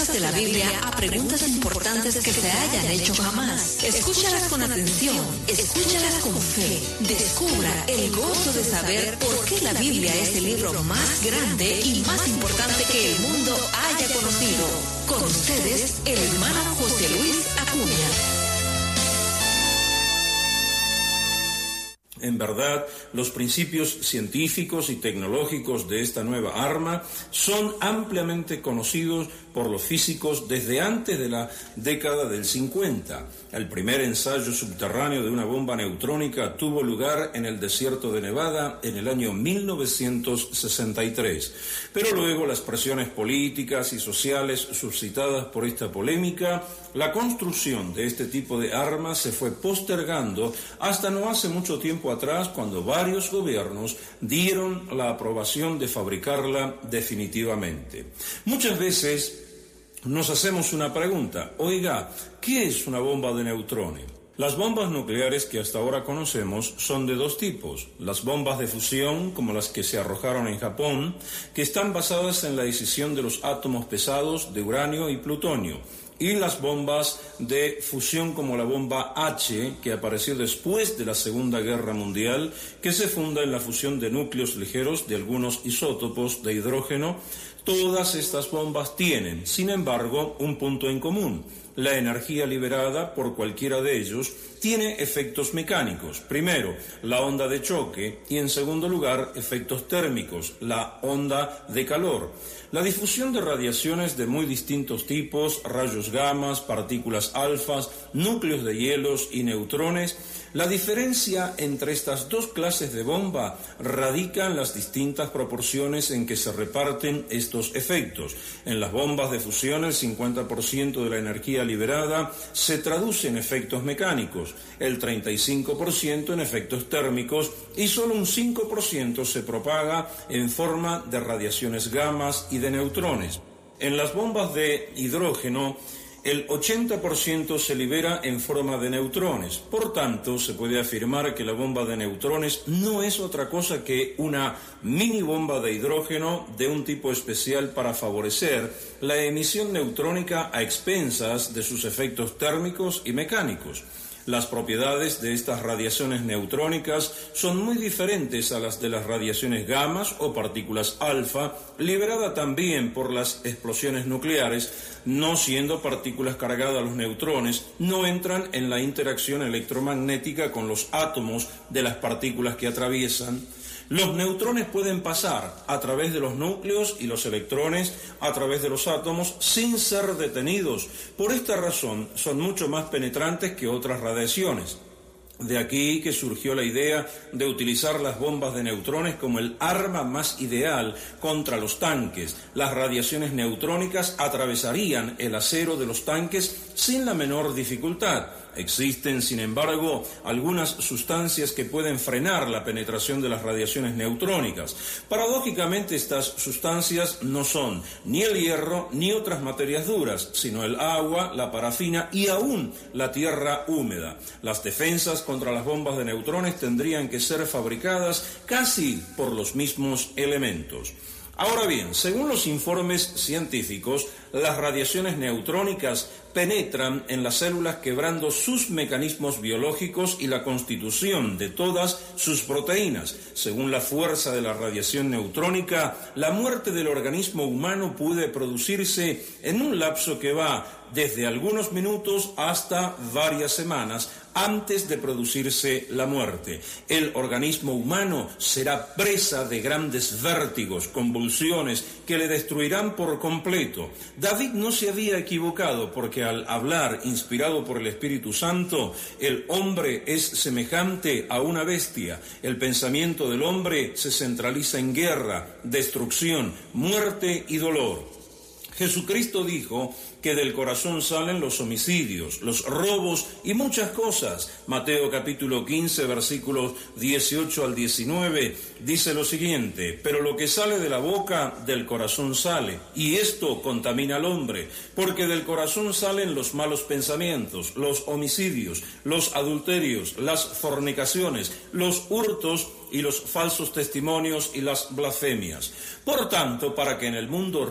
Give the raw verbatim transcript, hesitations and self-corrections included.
respuestas de la Biblia a preguntas importantes que se hayan hecho jamás. Escúchalas con atención, escúchalas con fe. Descubra el gozo de saber por qué la Biblia es el libro más grande y más importante que el mundo haya conocido. Con ustedes, el hermano José Luis Acuña. En verdad, los principios científicos y tecnológicos de esta nueva arma son ampliamente conocidos por los físicos desde antes de la década del cincuenta. El primer ensayo subterráneo de una bomba neutrónica tuvo lugar en el desierto de Nevada en el año mil novecientos sesenta y tres. Pero luego las presiones políticas y sociales suscitadas por esta polémica, la construcción de este tipo de armas se fue postergando hasta no hace mucho tiempo atrás, cuando varios gobiernos dieron la aprobación de fabricarla definitivamente. Muchas veces nos hacemos una pregunta: oiga, ¿qué es una bomba de neutrones? Las bombas nucleares que hasta ahora conocemos son de dos tipos: las bombas de fusión, como las que se arrojaron en Japón, que están basadas en la escisión de los átomos pesados de uranio y plutonio, y las bombas de fusión como la bomba H, que apareció después de la Segunda Guerra Mundial, que se funda en la fusión de núcleos ligeros de algunos isótopos de hidrógeno. Todas estas bombas tienen, sin embargo, un punto en común: la energía liberada por cualquiera de ellos tiene efectos mecánicos. Primero, la onda de choque, y en segundo lugar, efectos térmicos, la onda de calor. La difusión de radiaciones de muy distintos tipos, rayos gamas, partículas alfas, núcleos de hielos y neutrones. La diferencia entre estas dos clases de bomba radica en las distintas proporciones en que se reparten estos efectos. En las bombas de fusión, el cincuenta por ciento de la energía liberada se traduce en efectos mecánicos, el treinta y cinco por ciento en efectos térmicos y solo un cinco por ciento se propaga en forma de radiaciones gamas y de neutrones. En las bombas de hidrógeno, el ochenta por ciento se libera en forma de neutrones. Por tanto, se puede afirmar que la bomba de neutrones no es otra cosa que una mini bomba de hidrógeno de un tipo especial para favorecer la emisión neutrónica a expensas de sus efectos térmicos y mecánicos. Las propiedades de estas radiaciones neutrónicas son muy diferentes a las de las radiaciones gamas o partículas alfa, liberada también por las explosiones nucleares. No siendo partículas cargadas, los neutrones no entran en la interacción electromagnética con los átomos de las partículas que atraviesan. Los neutrones pueden pasar a través de los núcleos y los electrones a través de los átomos sin ser detenidos. Por esta razón son mucho más penetrantes que otras radiaciones. De aquí que surgió la idea de utilizar las bombas de neutrones como el arma más ideal contra los tanques. Las radiaciones neutrónicas atravesarían el acero de los tanques sin la menor dificultad. Existen, sin embargo, algunas sustancias que pueden frenar la penetración de las radiaciones neutrónicas. Paradójicamente, estas sustancias no son ni el hierro ni otras materias duras, sino el agua, la parafina y aún la tierra húmeda. Las defensas contra las bombas de neutrones tendrían que ser fabricadas casi por los mismos elementos. Ahora bien, según los informes científicos, las radiaciones neutrónicas penetran en las células quebrando sus mecanismos biológicos y la constitución de todas sus proteínas. Según la fuerza de la radiación neutrónica, la muerte del organismo humano puede producirse en un lapso que va desde algunos minutos hasta varias semanas antes de producirse la muerte. El organismo humano será presa de grandes vértigos, convulsiones que le destruirán por completo. David no se había equivocado, porque al hablar inspirado por el Espíritu Santo, el hombre es semejante a una bestia. El pensamiento del hombre se centraliza en guerra, destrucción, muerte y dolor. Jesucristo dijo que del corazón salen los homicidios, los robos y muchas cosas. Mateo capítulo quince, versículos dieciocho al diecinueve, dice lo siguiente: pero lo que sale de la boca, del corazón sale, y esto contamina al hombre, porque del corazón salen los malos pensamientos, los homicidios, los adulterios, las fornicaciones, los hurtos y los falsos testimonios y las blasfemias. Por tanto, para que en el mundo